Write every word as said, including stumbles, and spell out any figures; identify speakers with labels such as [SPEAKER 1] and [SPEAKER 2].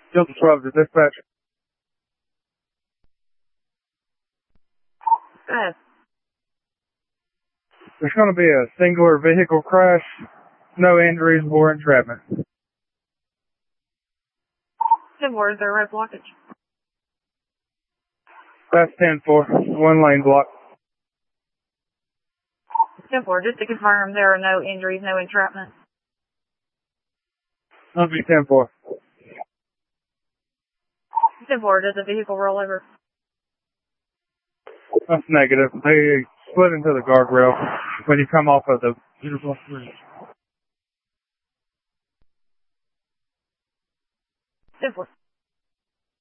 [SPEAKER 1] Delta twelve to dispatch.
[SPEAKER 2] Go ahead.
[SPEAKER 1] There's going to be a singular vehicle crash. No injuries or entrapment.
[SPEAKER 2] ten four, is there a road blockage?
[SPEAKER 1] That's ten four. One lane block.
[SPEAKER 2] ten four, just to confirm, there are no injuries, no entrapment.
[SPEAKER 1] That'll be ten four.
[SPEAKER 2] ten four, does the vehicle roll over?
[SPEAKER 1] That's negative. They split into the guardrail when you come off of the beautiful bridge.
[SPEAKER 2] ten four.